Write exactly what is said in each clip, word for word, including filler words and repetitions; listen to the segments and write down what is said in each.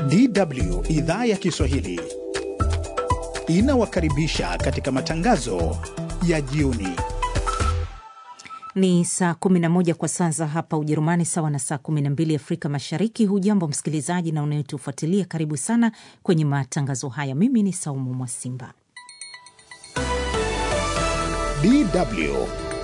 D W idhaa ya Kiswahili inawakaribisha katika matangazo ya jioni. Ni saa kumi na moja kwa saa za hapa Ujerumani, sawa na saa kumi na mbili Afrika Mashariki. Hujambo msikilizaji na unayetufuatilia, karibu sana kwenye matangazo haya. Mimi ni Saumu Mwasimba. D W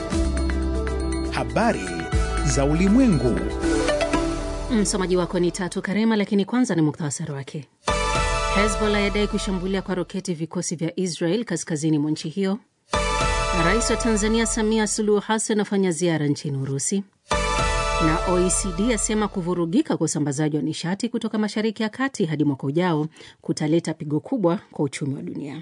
habari za ulimwengu. Msomaji wako ni Tatu Karema, lakini kwanza ni mukhtasari wake. Hezbollah yadai kushambulia kwa roketi vikosi vya Israel kaskazini mwa nchi hiyo. Rais wa Tanzania Samia Suluhu Hassan afanya ziara nchini Urusi. Na O E C D asema kuvurugika kwa usambazaji wa nishati kutoka Mashariki ya Kati hadi mwaka ujao kutaleta pigo kubwa kwa uchumi wa dunia.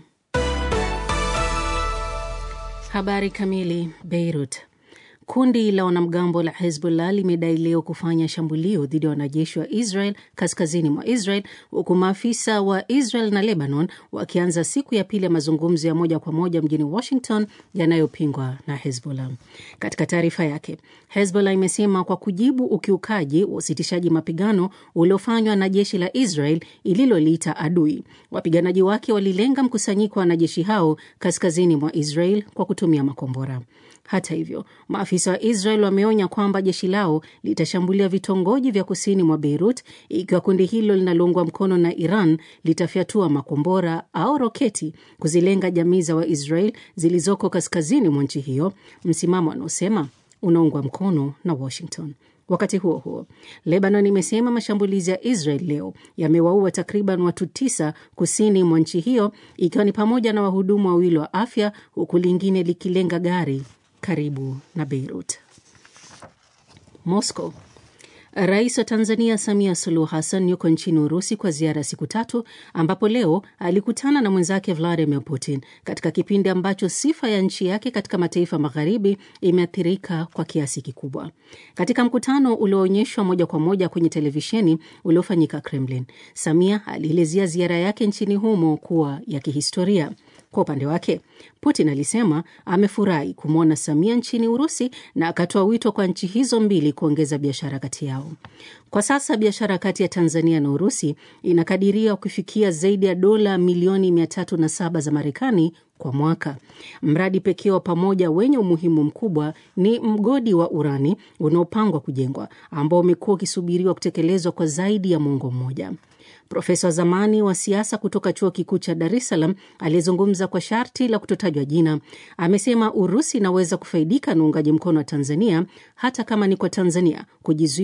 Habari kamili. Beirut. Kundi la wanamgambo la Hezbollah limedai leo kufanya shambulio dhidi ya wanajeshi wa Israel kaskazini mwa Israel, huku maafisa wa Israel na Lebanon wakianza siku ya pili ya mazungumzo ya moja kwa moja mjini Washington yanayopingwa na Hezbollah. Katika taarifa yake, Hezbollah imesema kwa kujibu ukiukaji wa usitishaji mapigano uliofanywa na jeshi la Israel ililoliita adui, wapiganaji wake walilenga mkusanyiko wa wanajeshi hao kaskazini mwa Israel kwa kutumia makombora. Hata hivyo, maafisa wa Israel wameonya kwamba jeshi lao litashambulia vitongoji vya kusini mwa Beirut ikiwa kundi hilo linaloungwa mkono na Iran litafyatua makombora au roketi kuzilenga jamii za Waisrael zilizoko kaskazini mwa nchi hiyo, msimamo anaosema unaungwa mkono na Washington. Wakati huo huo, Lebanon imesema mashambulizi ya Israel leo yamewaua takriban watu tisa kusini mwa nchi hiyo, ikiwa ni pamoja na wahudumu wawili wa afya, huku lingine likilenga gari karibu na Beirut. Moscow. Rais wa Tanzania Samia Suluhu Hassan yuko nchini Urusi kwa ziara siku tatu, ambapo leo alikutana na mwenzake Vladimir Putin katika kipindi ambacho sifa ya nchi yake katika mataifa magharibi imeathirika kwa kiasi kikubwa. Katika mkutano ulioonyeshwa moja kwa moja kwenye televisheni uliofanyika Kremlin, Samia alielezea ziara yake nchini humo kuwa ya kihistoria. Kwa upande wake, Putin alisema amefurahi kumwona Samia nchini Urusi na akatoa wito kwa nchi hizo mbili kuongeza biashara kati yao. Kwa sasa biashara kati ya Tanzania na Urusi inakadiria kufikia zaidi ya dola milioni mia tatu na saba za Marekani kwa mwaka. Mradi pekee wa pamoja wenye umuhimu mkubwa ni mgodi wa urani unaopangwa kujengwa, ambao umekuwa ukisubiriwa kutekelezwa kwa zaidi ya muongo mmoja. Profesa zamani wa siasa kutoka Chuo Kikuu cha Dar es Salaam aliyezungumza kwa sharti la kutotajwa jina, amesema Urusi inaweza kufaidika na uungaji mkono wa Tanzania hata kama ni kwa Tanzania kujizuia